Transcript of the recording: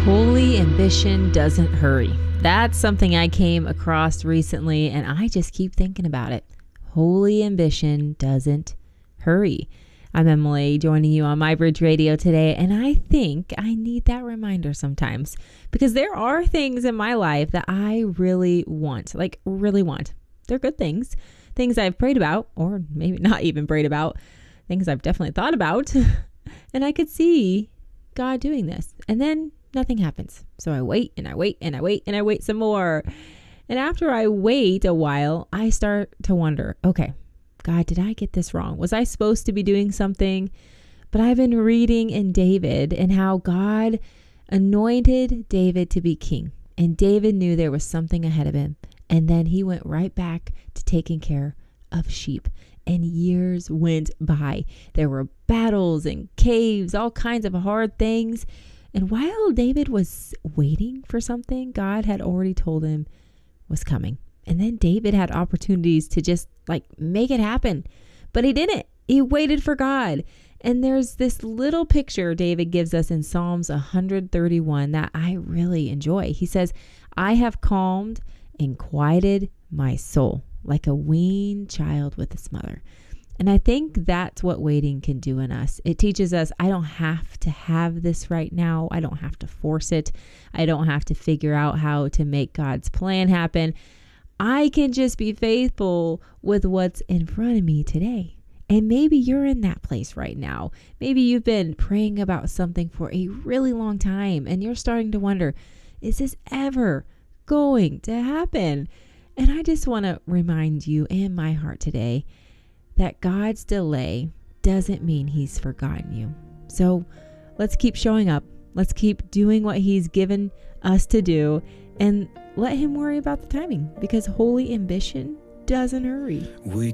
Holy ambition doesn't hurry. That's something I came across recently, and I just keep thinking about it. Holy ambition doesn't hurry. I'm Emily, joining you on MyBridge Radio today, and I think I need that reminder sometimes because there are things in my life that I really want, really want. They're good things I've prayed about, or maybe not even prayed about, things I've definitely thought about, and I could see God doing this, and then nothing happens. So I wait and I wait and I wait and I wait some more. And after I wait a while, I start to wonder, okay, God, did I get this wrong? Was I supposed to be doing something? But I've been reading in David and how God anointed David to be king. And David knew there was something ahead of him. And then he went right back to taking care of sheep. And years went by. There were battles and caves, all kinds of hard things. And while David was waiting for something, God had already told him was coming. And then David had opportunities to just make it happen. But he didn't. He waited for God. And there's this little picture David gives us in Psalms 131 that I really enjoy. He says, I have calmed and quieted my soul like a weaned child with its mother. And I think that's what waiting can do in us. It teaches us, I don't have to have this right now. I don't have to force it. I don't have to figure out how to make God's plan happen. I can just be faithful with what's in front of me today. And maybe you're in that place right now. Maybe you've been praying about something for a really long time and you're starting to wonder, is this ever going to happen? And I just want to remind you and my heart today that God's delay doesn't mean he's forgotten you. So let's keep showing up. Let's keep doing what he's given us to do and let him worry about the timing because holy ambition doesn't hurry. We